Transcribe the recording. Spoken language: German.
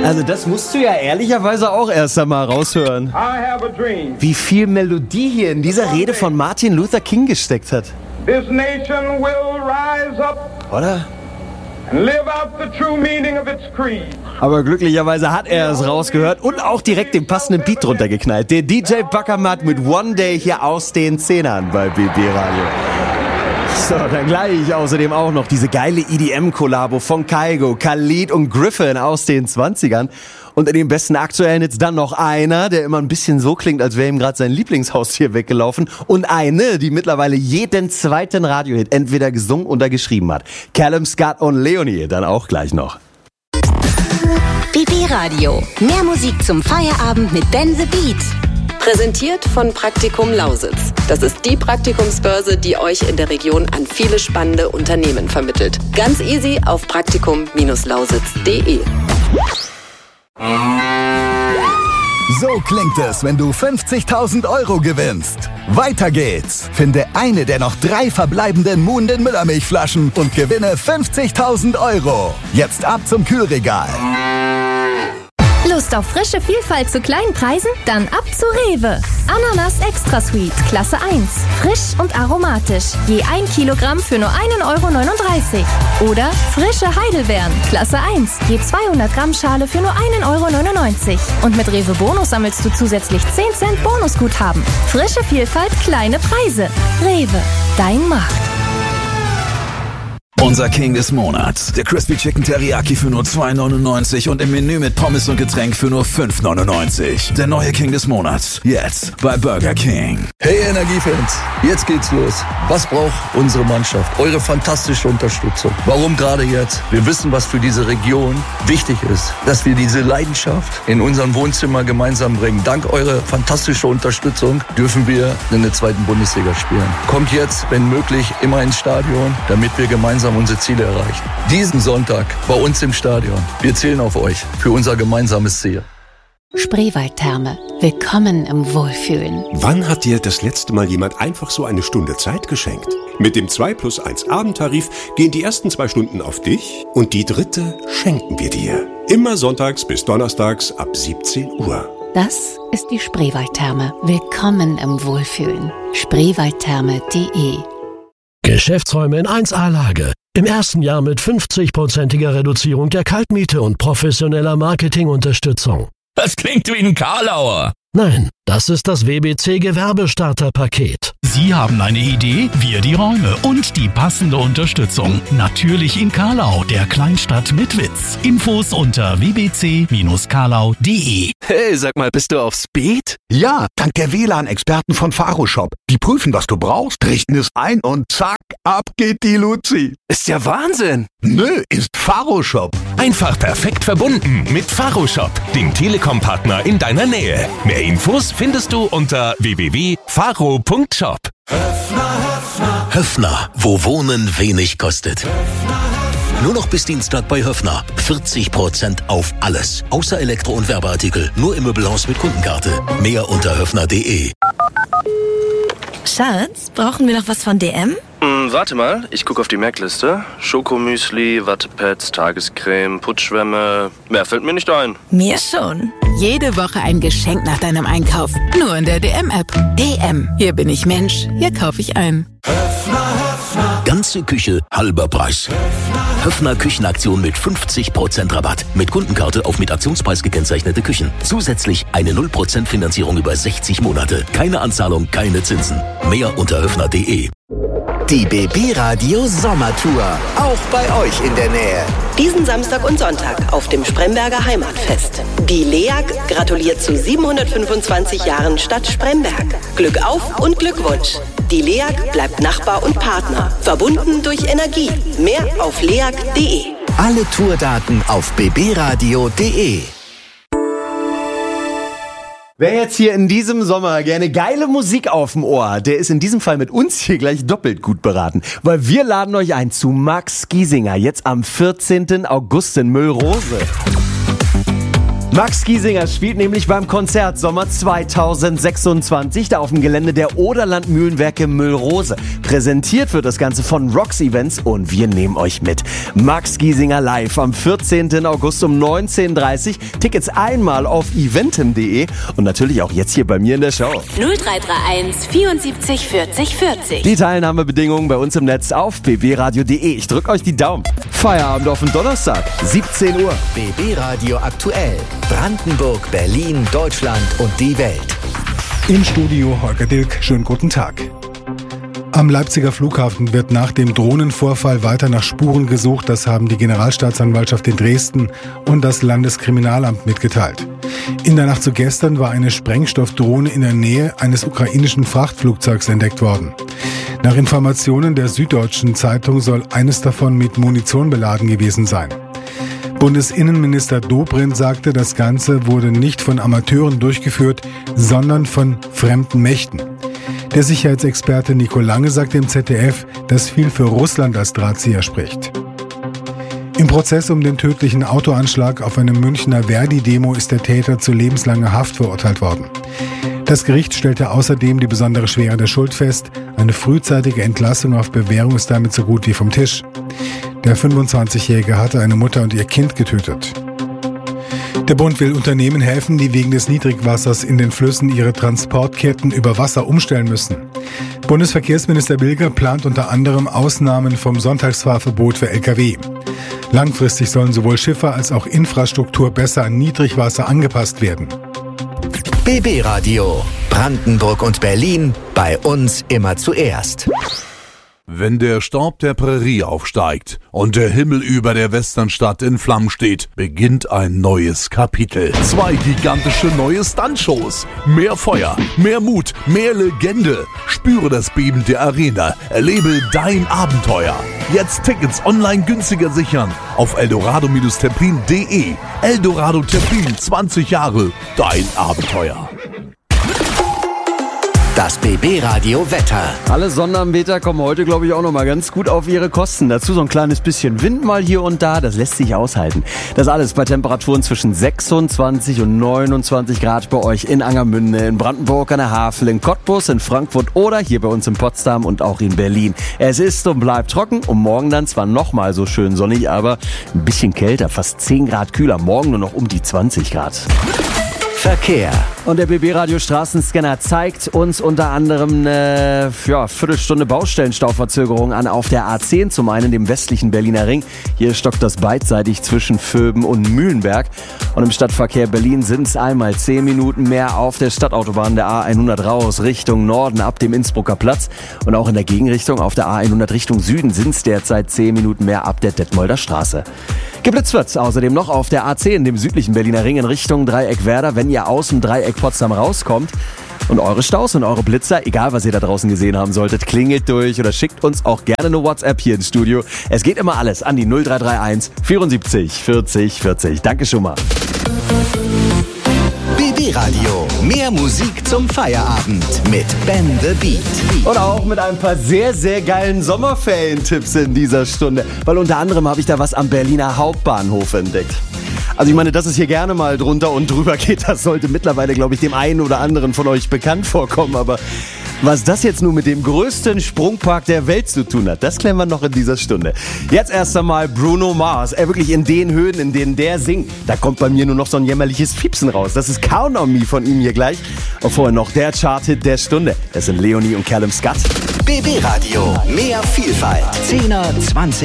Also das musst du ja ehrlicherweise auch erst einmal raushören. Wie viel Melodie hier in dieser Rede von Martin Luther King gesteckt hat. This nation will rise up Oder? and live out the true meaning of its creed. Aber glücklicherweise hat er es rausgehört und auch direkt den passenden Beat drunter geknallt. Der DJ Backermatt mit One Day hier aus den Zehnern bei BB Radio. So, dann gleich außerdem auch noch diese geile EDM-Kollabo von Kygo, Khalid und Griffin aus den 20ern. Und in den besten aktuellen jetzt dann noch einer, der immer ein bisschen so klingt, als wäre ihm gerade sein Lieblingshaustier weggelaufen. Und eine, die mittlerweile jeden zweiten Radiohit entweder gesungen oder geschrieben hat. Callum Scott und Leonie dann auch gleich noch. BB Radio. Mehr Musik zum Feierabend mit Ben the Beat. Präsentiert von Praktikum Lausitz. Das ist die Praktikumsbörse, die euch in der Region an viele spannende Unternehmen vermittelt. Ganz easy auf praktikum-lausitz.de. So klingt es, wenn du 50.000 € gewinnst. Weiter geht's. Finde eine der noch 3 verbleibenden Moon den Müllermilchflaschen und gewinne 50.000 €. Jetzt ab zum Kühlregal. Lust auf frische Vielfalt zu kleinen Preisen? Dann ab zu Rewe. Ananas Extra Sweet, Klasse 1. Frisch und aromatisch. Je 1 Kilogramm für nur 1,39 €. Oder frische Heidelbeeren, Klasse 1. Je 200 Gramm Schale für nur 1,99 €. Und mit Rewe Bonus sammelst du zusätzlich 10 Cent Bonusguthaben. Frische Vielfalt, kleine Preise. Rewe, dein Markt. Unser King des Monats. Der Crispy Chicken Teriyaki für nur 2,99 € und im Menü mit Pommes und Getränk für nur 5,99 €. Der neue King des Monats. Jetzt bei Burger King. Hey Energiefans, jetzt geht's los. Was braucht unsere Mannschaft? Eure fantastische Unterstützung. Warum gerade jetzt? Wir wissen, was für diese Region wichtig ist. Dass wir diese Leidenschaft in unserem Wohnzimmer gemeinsam bringen. Dank eurer fantastischen Unterstützung dürfen wir in der 2. Bundesliga spielen. Kommt jetzt, wenn möglich, immer ins Stadion, damit wir gemeinsam unsere Ziele erreichen. Diesen Sonntag bei uns im Stadion. Wir zählen auf euch für unser gemeinsames Ziel. Spreewaldtherme. Willkommen im Wohlfühlen. Wann hat dir das letzte Mal jemand einfach so eine Stunde Zeit geschenkt? Mit dem 2+1 Abendtarif gehen die ersten 2 Stunden auf dich und die 3. schenken wir dir. Immer sonntags bis donnerstags ab 17 Uhr. Das ist die Spreewaldtherme. Willkommen im Wohlfühlen. Spreewaldtherme.de. Geschäftsräume in 1A-Lage. Im ersten Jahr mit 50%iger Reduzierung der Kaltmiete und professioneller Marketingunterstützung. Das klingt wie ein Karlauer. Nein, das ist das WBC Gewerbestarterpaket. Sie haben eine Idee, wir die Räume und die passende Unterstützung. Natürlich in Karlau, der Kleinstadt mit Witz. Infos unter wbc-karlau.de. Hey, sag mal, bist du auf Speed? Ja, dank der WLAN-Experten von Faroshop. Die prüfen, was du brauchst, richten es ein und zack, ab geht die Luzi. Ist ja Wahnsinn. Nö, ist Faroshop. Einfach perfekt verbunden mit Faroshop, dem Telekom-Partner in deiner Nähe. Mehr Infos findest du unter www.faro.shop. Höffner, wo Wohnen wenig kostet. Nur noch bis Dienstag bei Höffner. 40% auf alles. Außer Elektro- und Werbeartikel. Nur im Möbelhaus mit Kundenkarte. Mehr unter höffner.de. Schatz, brauchen wir noch was von DM? Warte mal, ich gucke auf die Merkliste. Schokomüsli, Wattepads, Tagescreme, Putzschwämme. Mehr fällt mir nicht ein. Mir schon. Jede Woche ein Geschenk nach deinem Einkauf. Nur in der DM-App. DM. Hier bin ich Mensch. Hier kaufe ich ein. Ganze Küche, halber Preis. Höffner Küchenaktion mit 50% Rabatt. Mit Kundenkarte auf mit Aktionspreis gekennzeichnete Küchen. Zusätzlich eine 0% Finanzierung über 60 Monate. Keine Anzahlung, keine Zinsen. Mehr unter höffner.de. Die BB Radio Sommertour. Auch bei euch in der Nähe. Diesen Samstag und Sonntag auf dem Spremberger Heimatfest. Die LEAG gratuliert zu 725 Jahren Stadt Spremberg. Glück auf und Glückwunsch. Die LEAG bleibt Nachbar und Partner. Verbunden durch Energie. Mehr auf leag.de. Alle Tourdaten auf bbradio.de. Wer jetzt hier in diesem Sommer gerne geile Musik auf dem Ohr hat, der ist in diesem Fall mit uns hier gleich doppelt gut beraten. Weil wir laden euch ein zu Max Giesinger, jetzt am 14. August in Müllrose. Max Giesinger spielt nämlich beim Konzert Sommer 2026 da auf dem Gelände der Oderland Mühlenwerke Müllrose. Präsentiert wird das Ganze von Rocks Events und wir nehmen euch mit. Max Giesinger live am 14. August um 19:30 Uhr. Tickets einmal auf eventim.de und natürlich auch jetzt hier bei mir in der Show. 0331 74 40 40. Die Teilnahmebedingungen bei uns im Netz auf bbradio.de. Ich drück euch die Daumen. Feierabend auf den Donnerstag, 17 Uhr. BB Radio aktuell. Brandenburg, Berlin, Deutschland und die Welt. Im Studio Holger Dilk. Schönen guten Tag. Am Leipziger Flughafen wird nach dem Drohnenvorfall weiter nach Spuren gesucht. Das haben die Generalstaatsanwaltschaft in Dresden und das Landeskriminalamt mitgeteilt. In der Nacht zu gestern war eine Sprengstoffdrohne in der Nähe eines ukrainischen Frachtflugzeugs entdeckt worden. Nach Informationen der Süddeutschen Zeitung soll eines davon mit Munition beladen gewesen sein. Bundesinnenminister Dobrindt sagte, das Ganze wurde nicht von Amateuren durchgeführt, sondern von fremden Mächten. Der Sicherheitsexperte Nico Lange sagte im ZDF, dass viel für Russland als Drahtzieher spricht. Im Prozess um den tödlichen Autoanschlag auf eine Münchner Verdi-Demo ist der Täter zu lebenslanger Haft verurteilt worden. Das Gericht stellte außerdem die besondere Schwere der Schuld fest. Eine frühzeitige Entlassung auf Bewährung ist damit so gut wie vom Tisch. Der 25-Jährige hatte eine Mutter und ihr Kind getötet. Der Bund will Unternehmen helfen, die wegen des Niedrigwassers in den Flüssen ihre Transportketten über Wasser umstellen müssen. Bundesverkehrsminister Bilger plant unter anderem Ausnahmen vom Sonntagsfahrverbot für Lkw. Langfristig sollen sowohl Schiffe als auch Infrastruktur besser an Niedrigwasser angepasst werden. BB Radio. Brandenburg und Berlin. Bei uns immer zuerst. Wenn der Staub der Prärie aufsteigt und der Himmel über der Westernstadt in Flammen steht, beginnt ein neues Kapitel. 2 gigantische neue Stuntshows. Mehr Feuer, mehr Mut, mehr Legende. Spüre das Beben der Arena. Erlebe dein Abenteuer. Jetzt Tickets online günstiger sichern auf eldorado-terpin.de. Eldorado Terpin, 20 Jahre. Dein Abenteuer. Das BB Radio Wetter. Alle Sonnenanbeter kommen heute, glaube ich, auch noch mal ganz gut auf ihre Kosten. Dazu so ein kleines bisschen Wind mal hier und da, das lässt sich aushalten. Das alles bei Temperaturen zwischen 26 und 29 Grad bei euch in Angermünde, in Brandenburg an der Havel, in Cottbus, in Frankfurt oder hier bei uns in Potsdam und auch in Berlin. Es ist und bleibt trocken und morgen dann zwar noch mal so schön sonnig, aber ein bisschen kälter, fast 10 Grad kühler. Morgen nur noch um die 20 Grad. Verkehr. Und der BB-Radio Straßenscanner zeigt uns unter anderem eine Viertelstunde Baustellenstauverzögerung an auf der A10, zum einen dem westlichen Berliner Ring. Hier stockt das beidseitig zwischen Vöben und Mühlenberg. Und im Stadtverkehr Berlin sind es einmal 10 Minuten mehr auf der Stadtautobahn der A100 raus Richtung Norden ab dem Innsbrucker Platz. Und auch in der Gegenrichtung auf der A100 Richtung Süden sind es derzeit 10 Minuten mehr ab der Detmolder Straße. Geblitzt wird's außerdem noch auf der A10, dem südlichen Berliner Ring in Richtung Dreieck Werder, wenn ihr aus dem Dreieck Potsdam rauskommt. Und eure Staus und eure Blitzer, egal was ihr da draußen gesehen haben solltet, klingelt durch oder schickt uns auch gerne eine WhatsApp hier ins Studio. Es geht immer alles an die 0331 74 40 40. Danke schon mal. BB Radio. Mehr Musik zum Feierabend mit Ben the Beat. Und auch mit ein paar sehr, sehr geilen Sommerferien-Tipps in dieser Stunde. Weil unter anderem habe ich da was am Berliner Hauptbahnhof entdeckt. Also ich meine, dass es hier gerne mal drunter und drüber geht, das sollte mittlerweile, glaube ich, dem einen oder anderen von euch bekannt vorkommen. Aber was das jetzt nun mit dem größten Sprungpark der Welt zu tun hat, das klären wir noch in dieser Stunde. Jetzt erst einmal Bruno Mars. Wirklich in den Höhen, in denen der singt, da kommt bei mir nur noch so ein jämmerliches Fiepsen raus. Das ist Count on Me von ihm hier gleich. Und vorher noch der Chart-Hit der Stunde. Das sind Leonie und Callum Scott. BB Radio. Mehr Vielfalt. 10er, 20